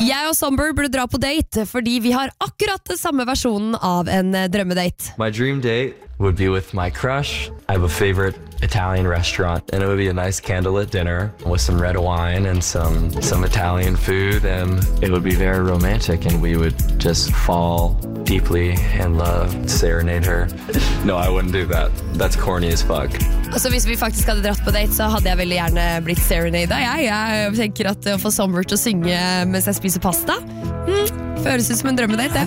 Jeg og Somber burde dra på date, fordi vi har akkurat den samme versjonen av en drømmedate. My dream date would be with my crush. I have a favorite Italian restaurant, and it would be a nice candlelit dinner with some red wine and some Italian food, and it would be very romantic, and we would just fall deeply in love, serenade her. No, I wouldn't do that. That's corny as fuck. Altså, hvis vi faktisk hadde dratt på date, så hadde jeg veldig gjerne blitt serenada. Jeg tenker at å få Somber til å synge mens jeg spiser pasta, føles ut som en drømmedate.